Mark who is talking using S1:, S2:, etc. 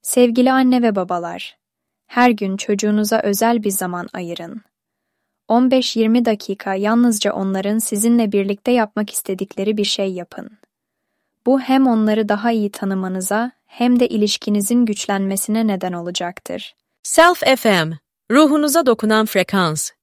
S1: Sevgili anne ve babalar, her gün çocuğunuza özel bir zaman ayırın. 15-20 dakika yalnızca onların sizinle birlikte yapmak istedikleri bir şey yapın. Bu hem onları daha iyi tanımanıza hem de ilişkinizin güçlenmesine neden olacaktır.
S2: Self FM, ruhunuza dokunan frekans.